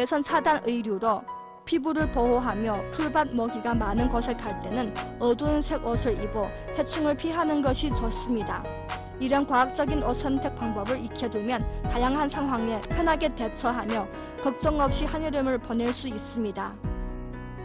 자외선 차단 의류로 피부를 보호하며 풀밭 먹이가 많은 곳에 갈 때는 어두운 색 옷을 입어 해충을 피하는 것이 좋습니다. 이런 과학적인 옷 선택 방법을 익혀두면 다양한 상황에 편하게 대처하며 걱정 없이 한여름을 보낼 수 있습니다.